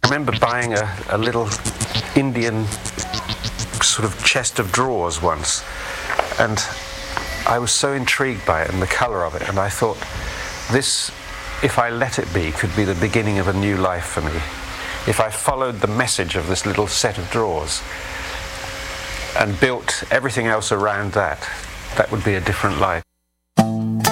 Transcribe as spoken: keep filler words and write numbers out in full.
remember buying a, a little Indian sort of chest of drawers once, and I was so intrigued by it and the colour of it, and I thought, this, if I let it be, could be the beginning of a new life for me. If I followed the message of this little set of drawers and built everything else around that, that would be a different life.